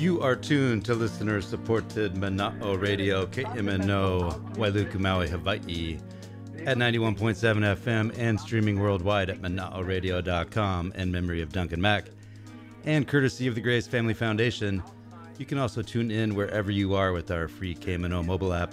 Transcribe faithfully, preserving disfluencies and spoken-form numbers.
You are tuned to listener-supported Mana'o Radio, K M N O, Wailuku, Maui, Hawaii, at ninety-one point seven F M and streaming worldwide at mana'o radio dot com in memory of Duncan Mack. And courtesy of the Grace Family Foundation, you can also tune in wherever you are with our free K M N O mobile app